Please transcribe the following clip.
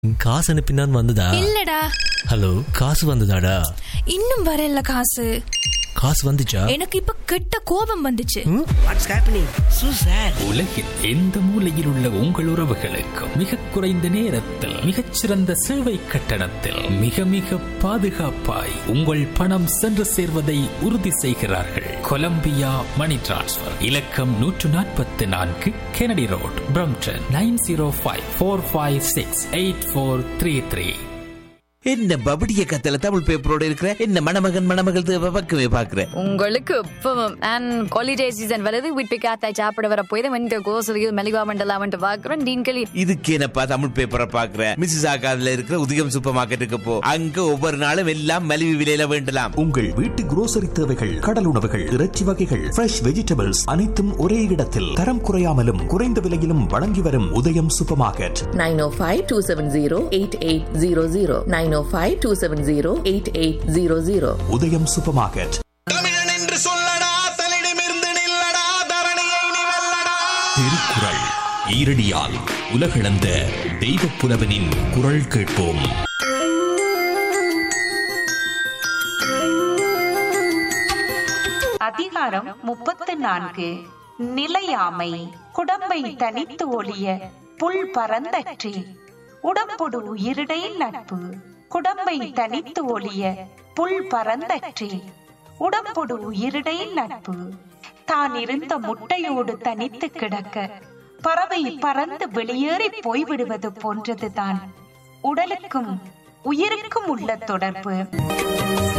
காசு அனுப்பினான் வந்ததா? இல்லடா. ஹலோ, காசு வந்ததாடா? இன்னும் வரல காசு. காசு வந்துச்சா? எனக்கு இப்ப கெட்ட கோபம் வந்துச்சு. What's happening சூசர்? உலகில் எந்த மூலையில் உள்ள உங்கள் உறவுகளுக்கு மிக குறைந்த நேரத்தில் மிகச்சிறந்த சேவை கட்டணத்தில் மிக மிக பாதுகாப்பாய் உங்கள் பணம் சென்று சேர்வதை உறுதி செய்கிறார்கள். கொலம்பியா மணி டிரான்ஸ்ஃபர். இலக்கம் 144 கெனடி ரோட், பிரம்டன் 9054568433. என்ன பபடிய கத்தல தமிழ் பேப்பரோட இருக்கிற என்ன மணமகன் தேவை பக்கமே பாக்குற. உங்களுக்கு இப்பவும் அண்ட் ஹாலிடே சீசன் வருது. வீட்டு காத்தாய் சாப்பிட வர போய் இந்த கோசலியில் மெலிவா மண்டலாம் பாக்குறேன். டீன்களி இதுக்கு என்னப்பா தமிழ் பேப்பரை பாக்குற? மிஸ்ஸஸ் ஆகாதுல இருக்கிற உதயம் சூப்பர் மார்க்கெட்டுக்கு போ. அங்க ஒவ்வொரு நாளும் எல்லாம் மலிவு விலையில வேண்டலாம். உங்கள் வீட்டு குரோசரி தேவைகள், கடல் உணவுகள், இறைச்சி வகைகள், ஃப்ரெஷ் வெஜிடபிள்ஸ் அனைத்தும் ஒரே இடத்தில் தரம் குறையாமலும் குறைந்த விலையிலும் வழங்கி வரும் உதயம் சூப்பர் மார்க்கெட். 905-270-8800 905-270-8800. உதயம் சூப்பர் மார்க்கெட். தமிழன் என்று சொல்லடா, தலிடமிருந்து நில்லடா, தரணியை நீ வெல்லடா. திருக்குறள் ஈரடியால் உலகளந்த தெய்வப் புலவனின் குரல் கேட்போம். அதிகாரம் 34. நிலையாமை. குடம்பை தனித்து ஒளிய புல் பரந்தற்றி உடம்பொடு உயிரிடை நட்பு. குடம்பை தனித்து ஒளிய புல் பரந்தற்றி உடம்பொடு உயிரிடை நட்பு. தான் இருந்த முட்டையோடு தனித்து கிடக்க பறவை பறந்து வெளியேறி போய்விடுவது போன்றதுதான் உடலுக்கும் உயிருக்கும் உள்ள தொடர்பு.